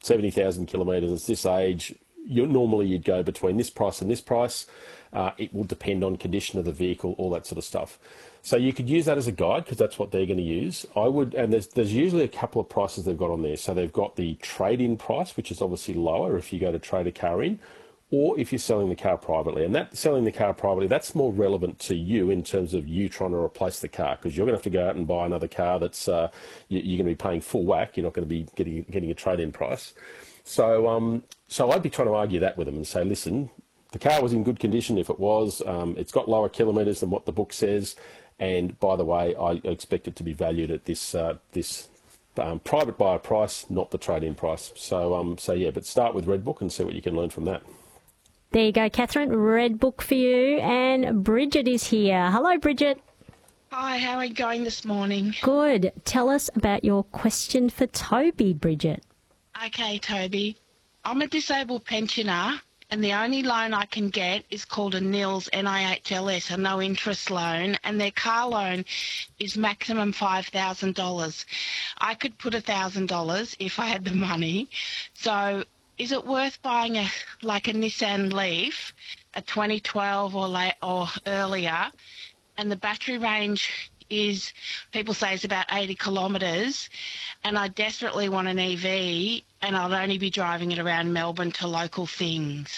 70,000 kilometres, it's this age, normally you'd go between this price and this price. It will depend on condition of the vehicle, all that sort of stuff. So you could use that as a guide because that's what they're going to use. I would, and there's usually a couple of prices they've got on there. So they've got the trade-in price, which is obviously lower if you go to trade a car in, or if you're selling the car privately. And that selling the car privately, that's more relevant to you in terms of you trying to replace the car, because you're going to have to go out and buy another car that's you're going to be paying full whack. You're not going to be getting a trade-in price. So I'd be trying to argue that with them and say, listen, the car was in good condition. If it was, it's got lower kilometres than what the book says. And by the way, I expect it to be valued at this private buyer price, not the trade-in price. So yeah, but start with Redbook and see what you can learn from that. There you go, Catherine. Redbook for you. And Bridget is here. Hello, Bridget. Hi, how are you going this morning? Good. Tell us about your question for Toby, Bridget. Okay, Toby. I'm a disabled pensioner, and the only loan I can get is called a NILS, NIHLS, a no-interest loan, and their car loan is maximum $5,000. I could put $1,000 if I had the money. So is it worth buying a Nissan Leaf, a 2012 or earlier, and the battery range is, people say, it's about 80 kilometres, and I desperately want an EV, and I'll only be driving it around Melbourne to local things.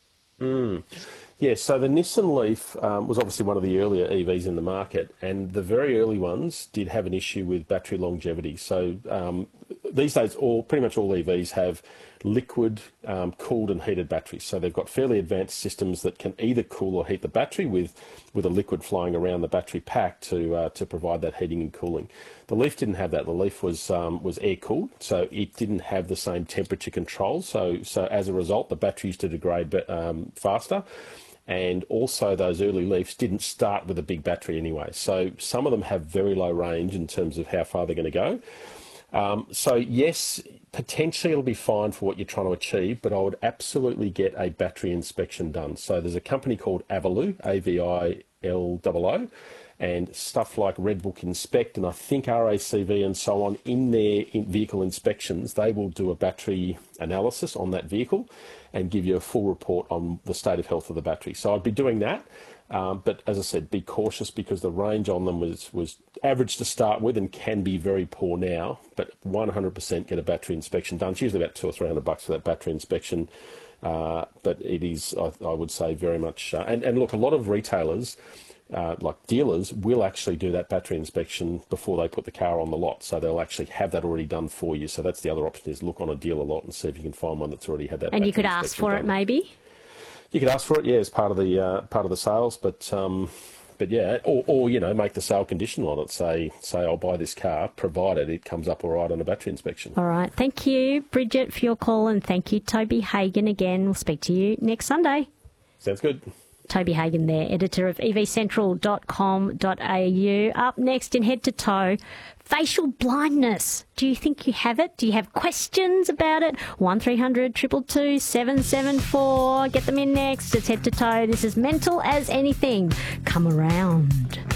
Yeah, so the Nissan Leaf was obviously one of the earlier EVs in the market, and the very early ones did have an issue with battery longevity. So these days, pretty much all EVs have liquid cooled and heated batteries. So they've got fairly advanced systems that can either cool or heat the battery with a liquid flowing around the battery pack to provide that heating and cooling. The Leaf didn't have that. The Leaf was air cooled, so it didn't have the same temperature control. So as a result, the battery used to degrade faster. And also those early Leafs didn't start with a big battery anyway. So some of them have very low range in terms of how far they're going to go. So yes, potentially it'll be fine for what you're trying to achieve, but I would absolutely get a battery inspection done. So there's a company called Aviloo, AVILOO, and stuff like Redbook Inspect, and I think RACV and so on, in their vehicle inspections, they will do a battery analysis on that vehicle and give you a full report on the state of health of the battery. So I'd be doing that. But as I said, be cautious because the range on them was average to start with and can be very poor now. But 100% get a battery inspection done. It's usually about $200 or $300 for that battery inspection. But it is, I would say, very much. And look, a lot of retailers, like dealers, will actually do that battery inspection before they put the car on the lot. So they'll actually have that already done for you. So that's the other option, is look on a dealer lot and see if you can find one that's already had that. And you could ask for it, maybe. You could ask for it, yeah, as part of the sales, but yeah, or make the sale conditional on it. Say I'll buy this car provided it comes up all right on a battery inspection. All right, thank you, Bridget, for your call, and thank you, Toby Hagan. Again, we'll speak to you next Sunday. Sounds good. Toby Hagan there, editor of evcentral.com.au. Up next in Head to Toe, facial blindness. Do you think you have it? Do you have questions about it? 1300 222 774. Get them in next. It's Head to Toe. This is Mental as Anything. Come around.